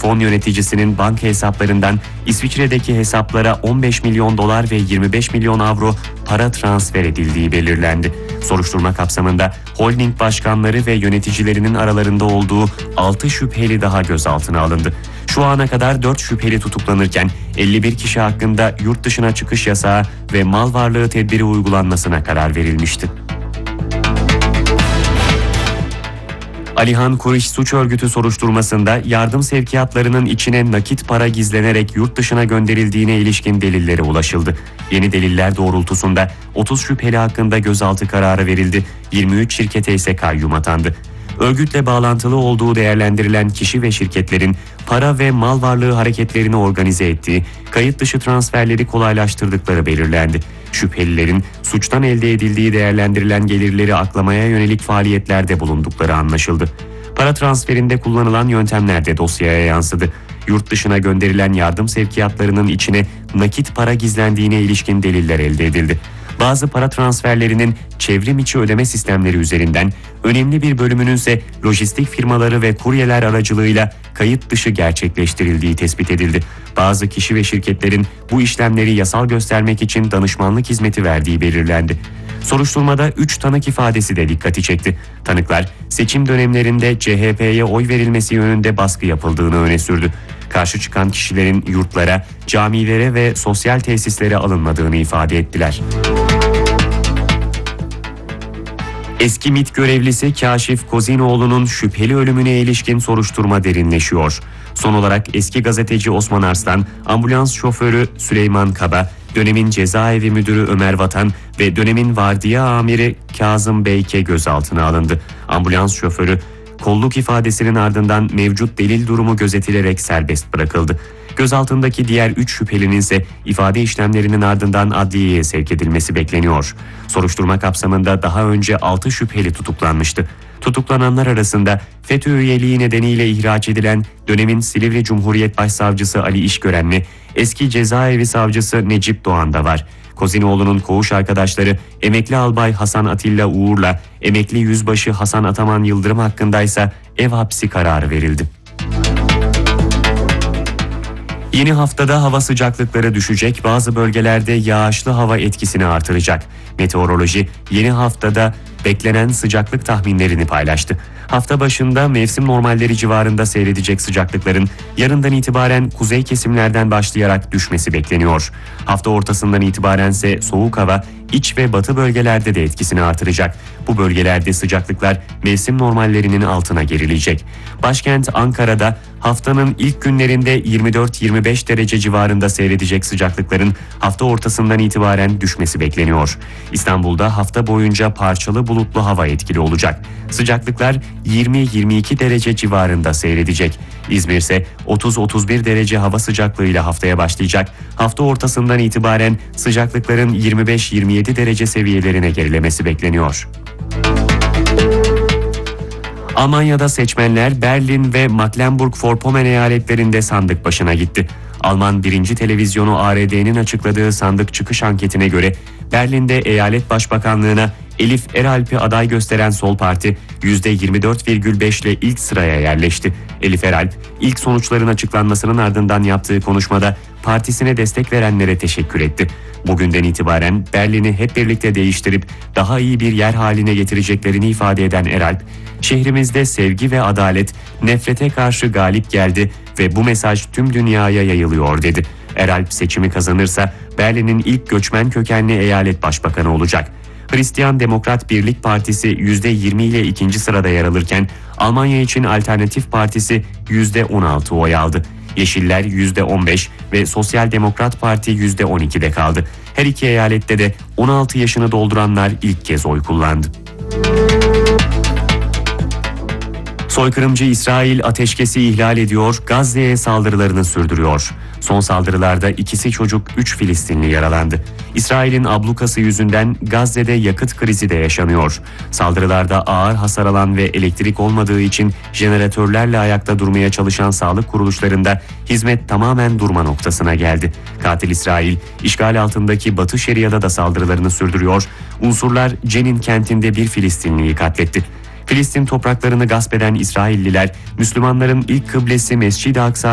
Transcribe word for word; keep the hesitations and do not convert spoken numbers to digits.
fon yöneticisinin banka hesaplarından İsviçre'deki hesaplara on beş milyon dolar ve yirmi beş milyon avro para transfer edildiği belirlendi. Soruşturma kapsamında holding başkanları ve yöneticilerinin aralarında olduğu altı şüpheli daha gözaltına alındı. Şu ana kadar dört şüpheli tutuklanırken elli bir kişi hakkında yurt dışına çıkış yasağı ve mal varlığı tedbiri uygulanmasına karar verilmişti. Alihan Kuriş suç örgütü soruşturmasında yardım sevkiyatlarının içine nakit para gizlenerek yurt dışına gönderildiğine ilişkin delillere ulaşıldı. Yeni deliller doğrultusunda otuz şüpheli hakkında gözaltı kararı verildi, yirmi üç şirkete ise kayyum atandı. Örgütle bağlantılı olduğu değerlendirilen kişi ve şirketlerin para ve mal varlığı hareketlerini organize ettiği, kayıt dışı transferleri kolaylaştırdıkları belirlendi. Şüphelilerin suçtan elde edildiği değerlendirilen gelirleri aklamaya yönelik faaliyetlerde bulundukları anlaşıldı. Para transferinde kullanılan yöntemler de dosyaya yansıdı. Yurt dışına gönderilen yardım sevkiyatlarının içine nakit para gizlendiğine ilişkin deliller elde edildi. Bazı para transferlerinin çevrim içi ödeme sistemleri üzerinden, önemli bir bölümünün ise lojistik firmaları ve kuryeler aracılığıyla kayıt dışı gerçekleştirildiği tespit edildi. Bazı kişi ve şirketlerin bu işlemleri yasal göstermek için danışmanlık hizmeti verdiği belirlendi. Soruşturmada üç tanık ifadesi de dikkati çekti. Tanıklar seçim dönemlerinde C H P'ye oy verilmesi yönünde baskı yapıldığını öne sürdü. Karşı çıkan kişilerin yurtlara, camilere ve sosyal tesislere alınmadığını ifade ettiler. Eski MİT görevlisi Kaşif Kozinoğlu'nun şüpheli ölümüne ilişkin soruşturma derinleşiyor. Son olarak eski gazeteci Osman Arslan, ambulans şoförü Süleyman Kaba, dönemin cezaevi müdürü Ömer Vatan ve dönemin vardiya amiri Kazım Beyke gözaltına alındı. Ambulans şoförü kolluk ifadesinin ardından mevcut delil durumu gözetilerek serbest bırakıldı. Gözaltındaki diğer üç şüphelinin ise ifade işlemlerinin ardından adliyeye sevk edilmesi bekleniyor. Soruşturma kapsamında daha önce altı şüpheli tutuklanmıştı. Tutuklananlar arasında FETÖ üyeliği nedeniyle ihraç edilen dönemin Silivri Cumhuriyet Başsavcısı Ali İşgörenli, eski cezaevi savcısı Necip Doğan da var. Kozinoğlu'nun koğuş arkadaşları emekli albay Hasan Atilla Uğur'la emekli yüzbaşı Hasan Ataman Yıldırım hakkındaysa ev hapsi kararı verildi. Yeni haftada hava sıcaklıkları düşecek, bazı bölgelerde yağışlı hava etkisini artıracak. Meteoroloji yeni haftada beklenen sıcaklık tahminlerini paylaştı. Hafta başında mevsim normalleri civarında seyredecek sıcaklıkların yarından itibaren kuzey kesimlerden başlayarak düşmesi bekleniyor. Hafta ortasından itibaren ise soğuk hava iç ve batı bölgelerde de etkisini artıracak. Bu bölgelerde sıcaklıklar mevsim normallerinin altına gerilecek. Başkent Ankara'da haftanın ilk günlerinde yirmi dört yirmi beş derece civarında seyredecek sıcaklıkların hafta ortasından itibaren düşmesi bekleniyor. İstanbul'da hafta boyunca parçalı bulutlu hava etkili olacak. Sıcaklıklar yirmi yirmi iki derece civarında seyredecek. İzmir ise otuz otuz bir derece hava sıcaklığıyla haftaya başlayacak. Hafta ortasından itibaren sıcaklıkların yirmi beş yirmi yedi derece seviyelerine gerilemesi bekleniyor. Almanya'da seçmenler Berlin ve Mecklenburg-Vorpommern eyaletlerinde sandık başına gitti. Alman birinci televizyonu A R D'nin açıkladığı sandık çıkış anketine göre Berlin'de eyalet başbakanlığına Elif Eralp'i aday gösteren Sol Parti yüzde yirmi dört virgül beş ile ilk sıraya yerleşti. Elif Eralp ilk sonuçların açıklanmasının ardından yaptığı konuşmada partisine destek verenlere teşekkür etti. Bugünden itibaren Berlin'i hep birlikte değiştirip daha iyi bir yer haline getireceklerini ifade eden Eralp, "Şehrimizde sevgi ve adalet nefrete karşı galip geldi ve bu mesaj tüm dünyaya yayılıyor," dedi. Eralp seçimi kazanırsa Berlin'in ilk göçmen kökenli eyalet başbakanı olacak. Hristiyan Demokrat Birlik Partisi yüzde yirmi ile ikinci sırada yer alırken Almanya için Alternatif Partisi yüzde on altı oy aldı. Yeşiller yüzde on beş ve Sosyal Demokrat Parti yüzde on ikide kaldı. Her iki eyalette de on altı yaşını dolduranlar ilk kez oy kullandı. Soykırımcı İsrail ateşkesi ihlal ediyor, Gazze'ye saldırılarını sürdürüyor. Son saldırılarda ikisi çocuk, üç Filistinli yaralandı. İsrail'in ablukası yüzünden Gazze'de yakıt krizi de yaşanıyor. Saldırılarda ağır hasar alan ve elektrik olmadığı için jeneratörlerle ayakta durmaya çalışan sağlık kuruluşlarında hizmet tamamen durma noktasına geldi. Katil İsrail, işgal altındaki Batı Şeria'da da saldırılarını sürdürüyor. Unsurlar Cenin kentinde bir Filistinliyi katletti. Filistin topraklarını gasp eden İsrailliler, Müslümanların ilk kıblesi Mescid-i Aksa